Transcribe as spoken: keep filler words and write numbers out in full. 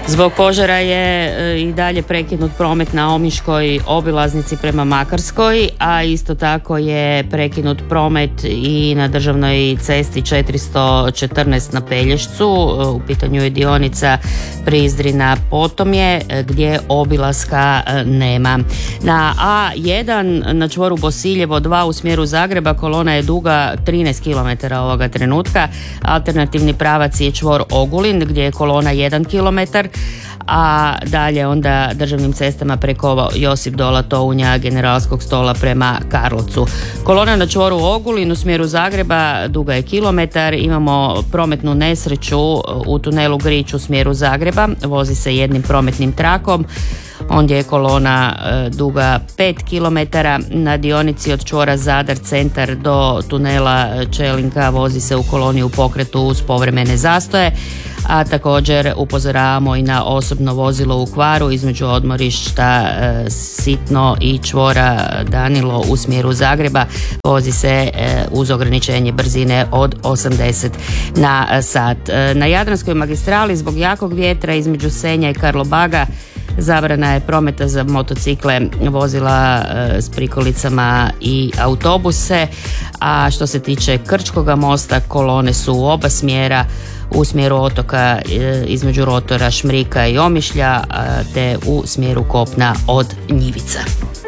Zbog požara je i dalje prekinut promet na Omiškoj obilaznici prema Makarskoj, a isto tako je prekinut promet i na državnoj cesti četiristo četrnaest na Pelješcu. U pitanju je dionica Prizrina Potomje gdje obilaska nema. Na A jedan na čvoru Bosiljevo dva u smjeru Zagreba kolona je duga trinaest kilometara ovoga trenutka. Alternativni pravac je čvor Ogulin gdje je kolona jedan kilometar, a dalje onda državnim cestama preko Josip Dola Tounja Generalskog Stola prema Karlovcu. Kolona na čvoru Ogulin u smjeru Zagreba duga je kilometar. Imamo prometnu nesreću u tunelu Grič u smjeru Zagreba, vozi se jednim prometnim trakom. Ondje je kolona e, duga pet kilometara. Na dionici od čvora Zadar centar do tunela Čelinka vozi se u koloni u pokretu uz povremene zastoje, a također upozoravamo i na osobno vozilo u kvaru između odmorišta e, Sitno i čvora Danilo u smjeru Zagreba, vozi se e, uz ograničenje brzine od osamdeset na sat. E, na Jadranskoj magistrali zbog jakog vjetra između Senja i Karlobaga zabrana je prometa za motocikle, vozila e, s prikolicama i autobuse, a što se tiče Krčkoga mosta kolone su u oba smjera, u smjeru otoka e, između Rotora, Šmrika i Omišlja, e, te u smjeru kopna od Njivica.